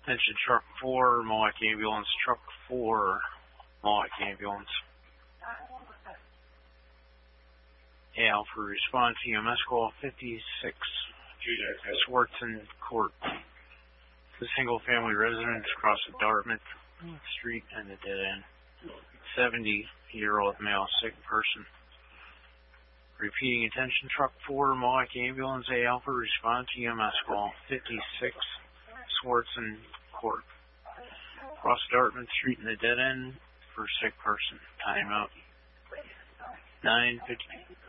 Attention Truck 4, Milwaukee Ambulance, Truck 4, Milwaukee Ambulance. Alpha response, EMS call 56, Swartzen Court. The single family residence across the Dartmouth Street and the dead end. 70-year-old male sick person. Repeating, attention Truck 4, Milwaukee Ambulance, Alpha response, EMS call 56, Swartzen Court. Across Dartmouth Street in the dead end for sick person. Time out. 9:50.